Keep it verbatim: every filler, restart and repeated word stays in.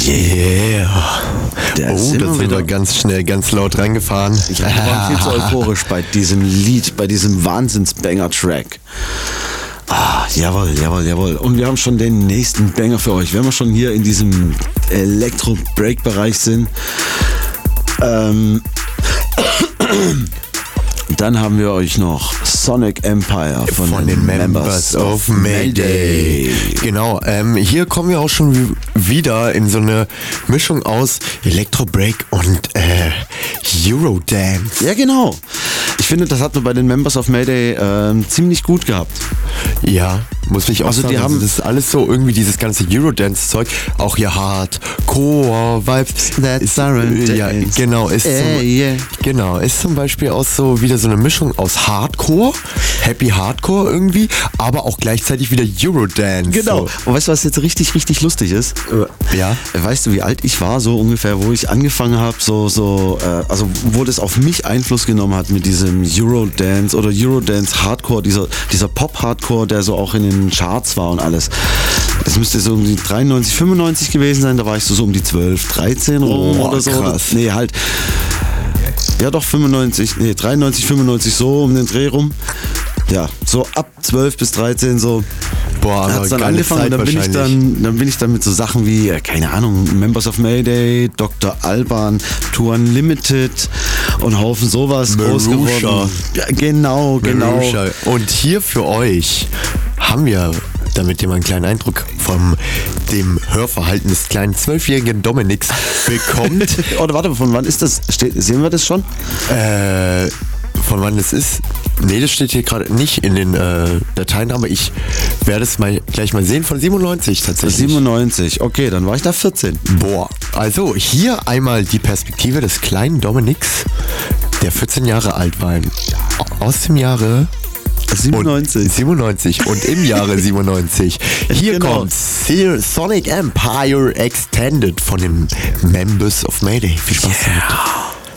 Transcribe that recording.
Yeah. Da oh, sind das wir sind wieder. wir ganz schnell, ganz laut reingefahren. Ja, wir waren viel zu euphorisch bei diesem Lied, bei diesem Wahnsinns-Banger-Track. Ah, jawohl, jawohl, jawohl. Und wir haben schon den nächsten Banger für euch. Wenn wir schon hier in diesem Elektro-Break-Bereich sind, ähm, dann haben wir euch noch Sonic Empire von, Von den Members of Mayday. Genau, ähm, hier kommen wir auch schon w- wieder in so eine Mischung aus Electro-Break und äh, Eurodance. Ja, genau. Ich finde, das hat man bei den Members of Mayday ähm, ziemlich gut gehabt. Ja, muss ich auch Also sagen. die haben- also das ist alles so irgendwie dieses ganze Eurodance-Zeug, auch hier Hardcore-Vibes. That's our Ja, dance. genau, ist Eh, zum, yeah. genau, ist zum Beispiel auch so wieder so eine Mischung aus Hardcore, Happy Hardcore irgendwie, aber auch gleichzeitig wieder Eurodance. Genau. So. Und weißt du, was jetzt richtig, richtig lustig ist? Ja. Weißt du, wie alt ich war, so ungefähr, wo ich angefangen habe, so, so, äh, also wo das auf mich Einfluss genommen hat mit diesem Eurodance oder Eurodance Hardcore, dieser, dieser Pop-Hardcore, der so auch in den Charts war und alles. Das müsste so um die dreiundneunzig, fünfundneunzig gewesen sein, da war ich so, so um die zwölf, dreizehn rum Oh, oder so. krass. Nee, halt. Ja doch, fünfundneunzig, nee, dreiundneunzig, fünfundneunzig, so um den Dreh rum. Ja, so ab zwölf bis dreizehn so. Boah, Hat's aber dann geile angefangen und Zeit dann bin ich wahrscheinlich. dann, dann bin ich dann mit so Sachen wie, äh, keine Ahnung, Members of Mayday, Doktor Alban, Tour Unlimited und Haufen sowas groß Marusha. geworden. Ja, genau, genau. Marusha. Und hier für euch haben wir, damit ihr mal einen kleinen Eindruck von dem Hörverhalten des kleinen zwölfjährigen Dominiks bekommt. Oder warte, von wann ist das? Steht, sehen wir das schon? äh, von wann es ist? Nee, das steht hier gerade nicht in den äh, Dateien, aber ich werde es mal gleich mal sehen. Von siebenundneunzig tatsächlich. siebenundneunzig, okay, dann war ich da vierzehn. Boah, also hier einmal die Perspektive des kleinen Dominiks, der vierzehn Jahre alt war. Aus dem Jahre siebenundneunzig. Und siebenundneunzig und im Jahre siebenundneunzig. Hier Genau. kommt Sonic Empire Extended von den Members of Mayday. Viel Spaß damit.